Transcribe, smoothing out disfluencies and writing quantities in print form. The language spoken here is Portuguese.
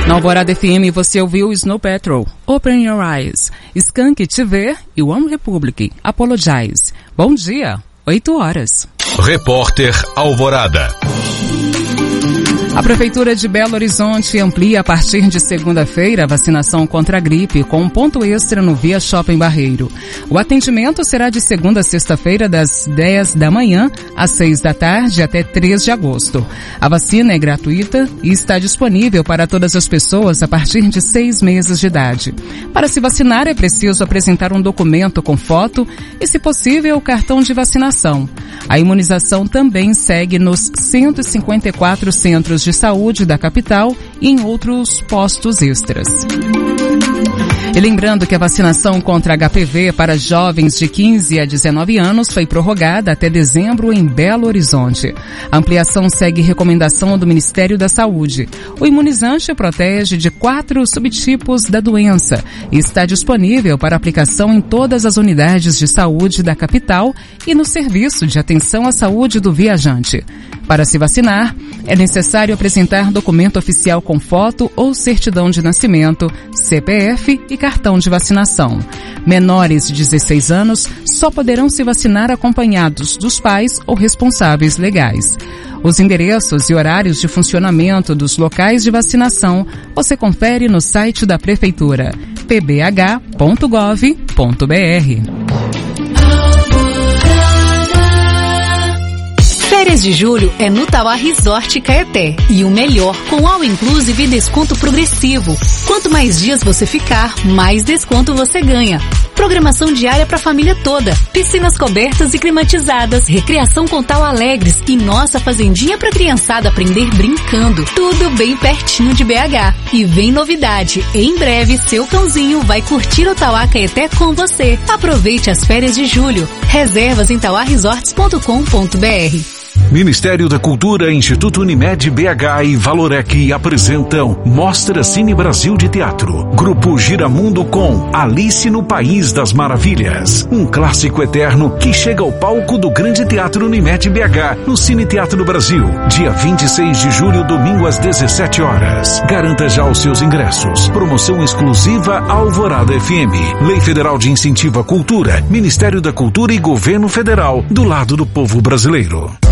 Na Alvorada FM você ouviu Snow Patrol, Open Your Eyes, Skank TV e One Republic, Apologize. Bom dia, 8 horas. Repórter Alvorada. A Prefeitura de Belo Horizonte amplia a partir de segunda-feira a vacinação contra a gripe com um ponto extra no Via Shopping Barreiro. O atendimento será de segunda a sexta-feira das 10 da manhã às 6 da tarde até 3 de agosto. A vacina é gratuita e está disponível para todas as pessoas a partir de 6 meses de idade. Para se vacinar é preciso apresentar um documento com foto e, se possível, o cartão de vacinação. A imunização também segue nos 154 centros de saúde da capital e em outros postos extras. E lembrando que a vacinação contra HPV para jovens de 15 a 19 anos foi prorrogada até dezembro em Belo Horizonte. A ampliação segue recomendação do Ministério da Saúde. O imunizante protege de 4 subtipos da doença e está disponível para aplicação em todas as unidades de saúde da capital e no Serviço de Atenção à Saúde do Viajante. Para se vacinar, é necessário apresentar documento oficial com foto ou certidão de nascimento, CPF e cartão de vacinação. Menores de 16 anos só poderão se vacinar acompanhados dos pais ou responsáveis legais. Os endereços e horários de funcionamento dos locais de vacinação você confere no site da Prefeitura, pbh.gov.br. Férias de julho é no Tauá Resort Caeté. E o melhor, com all inclusive e desconto progressivo. Quanto mais dias você ficar, mais desconto você ganha. Programação diária para a família toda. Piscinas cobertas e climatizadas. Recreação com Tauá Alegres. E nossa fazendinha para criançada aprender brincando. Tudo bem pertinho de BH. E vem novidade. Em breve, seu cãozinho vai curtir o Tauá Caeté com você. Aproveite as férias de julho. Reservas em tauaresorts.com.br. Ministério da Cultura, Instituto Unimed BH e Valorec apresentam Mostra Cine Brasil de Teatro. Grupo Giramundo com Alice no País das Maravilhas. Um clássico eterno que chega ao palco do Grande Teatro Unimed BH, no Cine Teatro Brasil. Dia 26 de julho, domingo às 17 horas. Garanta já os seus ingressos. Promoção exclusiva Alvorada FM. Lei Federal de Incentivo à Cultura. Ministério da Cultura e Governo Federal. Do lado do povo brasileiro.